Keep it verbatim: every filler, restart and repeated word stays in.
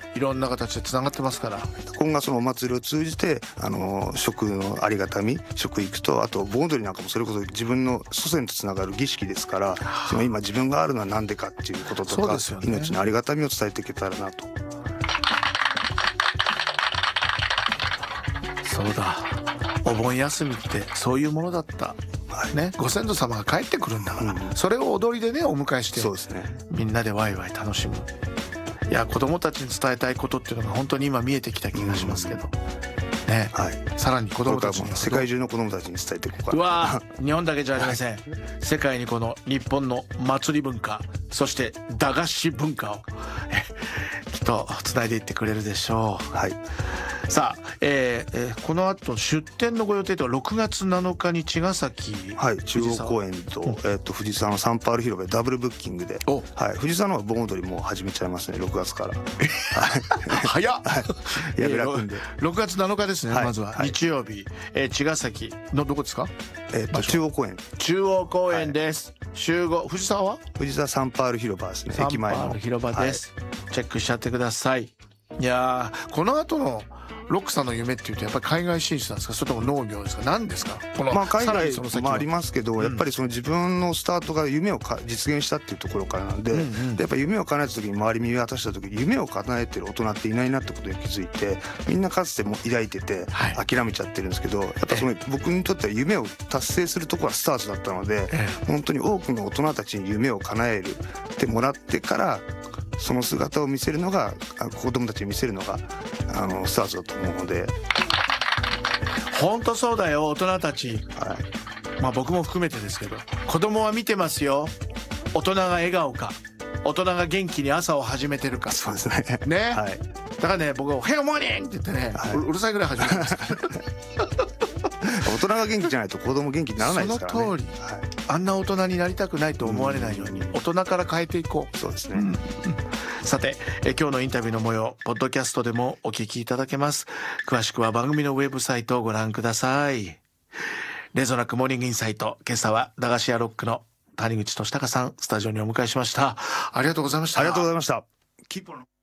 いろんな形でつながってますから、 今後そのお祭りを通じてあの食のありがたみ、食育と、あと盆踊りなんかもそれこそ自分の祖先とつながる儀式ですから、その今自分があるのは何でかっていうこととか、ね、命のありがたみを伝えていけたらなと。 そうだ、お盆休みってそういうものだった、はいね、ご先祖様が帰ってくるんだから、うん、それを踊りでねお迎えして、 そうですね、 みんなでワイワイ楽しむ。いや、子供たちに伝えたいことっていうのが本当に今見えてきた気がしますけど、うんね、はい、さらに子供たちに世界中の子供たちに伝えていこうかな。 うわ日本だけじゃありません、はい、世界にこの日本の祭り文化、そして駄菓子文化をきっとつないでいってくれるでしょう。はい、さあ、えーえー、この後出店のご予定とはろくがつなのかに茅ヶ崎、 はい、中央公園と、うん、えー、と藤沢のサンパウロ広場でダブルブッキングで、はい、藤沢の方は盆踊りもう始めちゃいますね、ろくがつから。 早っ、はい、 やぶらくんで、 えー、ろくがつなのかですね、はい、まずは日曜日、えー、茅ヶ崎のどこですか？ えー、と中央公園中央公園です、はい、集合。藤沢は藤沢サンパウロ広場ですね、駅前のサンパウロ広場です、はい、チェックしちゃってください。いやー、この後のロックさんの夢っていうとやっぱり海外進出なんですか、それとも農業ですか、何ですか？このまあ海外もありますけど、うん、やっぱりその自分のスタートが夢をか実現したっていうところからなんで、うんうん、でやっぱ夢を叶えた時に周り見渡した時に夢を叶えてる大人っていないなってことに気づいて、みんなかつても抱いてて諦めちゃってるんですけど、はい、やっぱその僕にとっては夢を達成するところはスタートだったので、本当に多くの大人たちに夢を叶えるってもらってから、その姿を見せるのが、子供たちに見せるのがあのスタートだと思うので。 本当そうだよ、大人たち、はい、まあ僕も含めてですけど、子供は見てますよ。大人が笑顔か、大人が元気に朝を始めてるか。 そうですね。 ね、 はい、 だからね、僕は「ヘイモーニング!」って言ってね、はい、うるさいぐらい始めてます大人が元気じゃないと子供元気にならないですからね。 その通り、はい、あんな大人になりたくないと思われないように、大人から変えていこう。 そうですね、うん、 さて、え今日のインタビューの模様、ポッドキャストでもお聞きいただけます。詳しくは番組のウェブサイトをご覧ください。レゾナックモーニングインサイト、今朝は駄菓子屋ロックの谷口俊孝さん、スタジオにお迎えしました。ありがとうございました。 ありがとうございました。